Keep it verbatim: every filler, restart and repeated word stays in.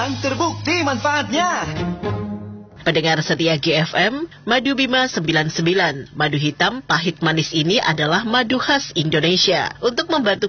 Terbukti manfaatnya. Pendengar setia G F M, Madu Bima sembilan puluh sembilan. Madu hitam pahit manis ini adalah madu khas Indonesia. Untuk membantu